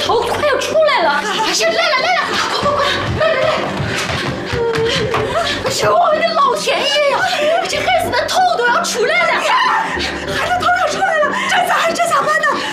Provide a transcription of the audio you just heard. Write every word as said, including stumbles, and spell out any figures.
头快要出来了。哎呀，来了来了，快快快，来来来！小我的。